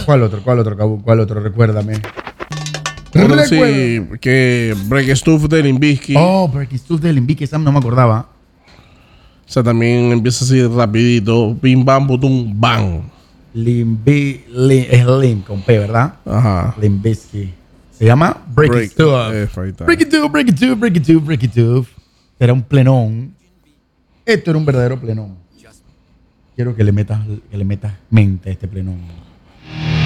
¿Cuál otro, Cabu? ¿Cuál otro? Recuérdame. Otro sí, que Break Stuff de Limp Bizkit. Oh, Break Stuff de Limp Bizkit, esa no me acordaba. O sea, también empieza así rapidito. Bim, bam, butum, bam. Es Limp con P, ¿verdad? Ajá. Limp Bizkit. Se llama Break Stuff. Break it Stuff, Break it Stuff, Break it Stuff, Break it Stuff. Era un plenón. Esto era un verdadero plenón. Quiero que le metas mente a este plenón.